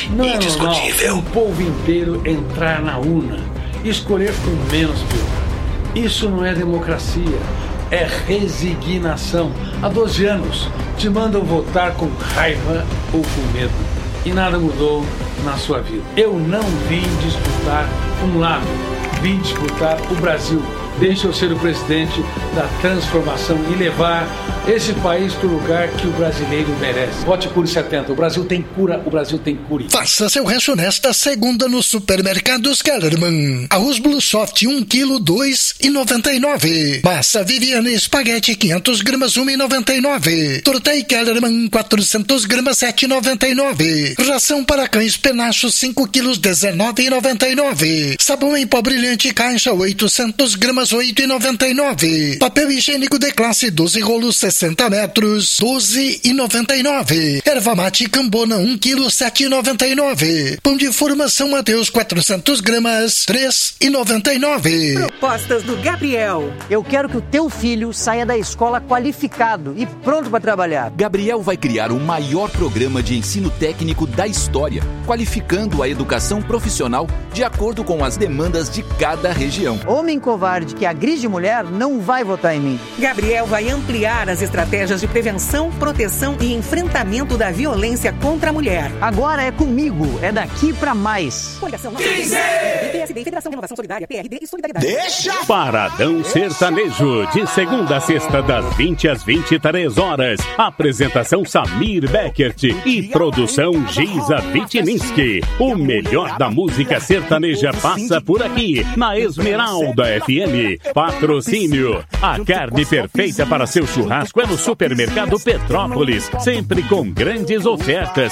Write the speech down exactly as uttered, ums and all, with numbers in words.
Não é indiscutível. Normal o povo inteiro entrar na urna e escolher com menos pior. Isso não é democracia, é resignação. Há doze anos te mandam votar com raiva ou com medo. E nada mudou na sua vida. Eu não vim disputar um lado, vim disputar o Brasil. Deixa eu ser o presidente da transformação e levar esse país para o lugar que o brasileiro merece. Vote Cure setenta. O Brasil tem cura, o Brasil tem cure. Faça seu rancho nesta segunda nos supermercados Kellerman. Arroz Blue Soft um quilo, dois reais e noventa e nove. Massa Viviane Espaguete quinhentas gramas, um real e noventa e nove. Tortei Kellerman quatrocentas gramas, sete reais e noventa e nove. Ração para cães Penacho cinco quilos, dezenove reais e noventa e nove. Sabão em pó brilhante caixa oitocentas gramas, oito reais e noventa e nove. Papel higiênico de classe doze rolos, sessenta metros, doze reais e noventa e nove. Erva mate Cambona um quilo, sete reais e noventa e nove. Pão de forma São Mateus quatrocentas gramas, três reais e noventa e nove. Propostas do Gabriel. Eu quero que o teu filho saia da escola qualificado e pronto para trabalhar. Gabriel vai criar o maior programa de ensino técnico da história, qualificando a educação profissional de acordo com as demandas de cada região. Homem covarde que agride mulher não vai votar em mim. Gabriel vai ampliar as estratégias de prevenção, proteção e enfrentamento da violência contra a mulher. Agora é comigo, é daqui pra mais. Coligação quinze! P S D, Federação Renovação Solidária, P R D e Solidariedade. Deixa! Paradão Sertanejo, de segunda a sexta, das vinte às vinte e três horas. Apresentação Samir Beckert e produção Giza Vitininski. O melhor da música sertaneja passa por aqui, na Esmeralda F M. Patrocínio. A carne perfeita para seu churrasco é no Supermercado Petrópolis, sempre com grandes ofertas.